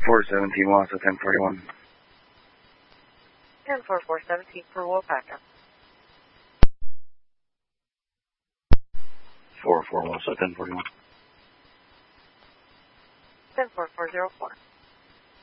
417 Wassa 1041. 104417 for Wapaka. 44 Wassa 1041. 10404.